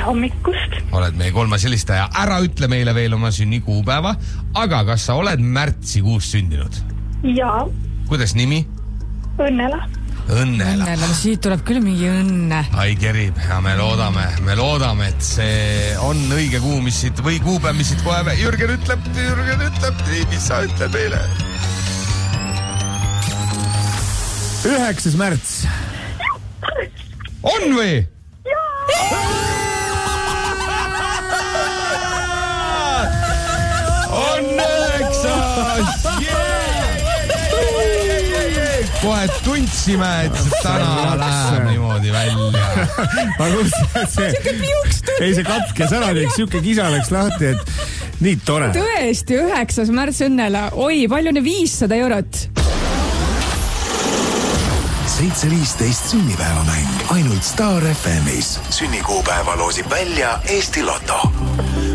hommikust. Oled meie 3. helistaja. Ära ütle meile veel oma sünnikuupäeva, aga kas sa oled märtsikuus sündinud? Jaa. Kuidas nimi? Õnnela. Õnnela. Siit tuleb küll mingi õnne. Ai kerib ja me loodame, et see on õige kuu, mis siit või kuupäev, mis siit kohe Jürgen ütleb, mis sa ütleb meile? 9. märts. On või? On 9! Kohe tundsime, et täna läheb niimoodi välja. Ei, see katkes ära, siuke kisa läks lahti, et nii tore. Tõesti, 9. märts Õnnela. Oi, palju on 500 eurot? 7.15 sünnipäevamäng ainult Star FM'is. Sünnikuupäeva loosib välja Eesti Loto.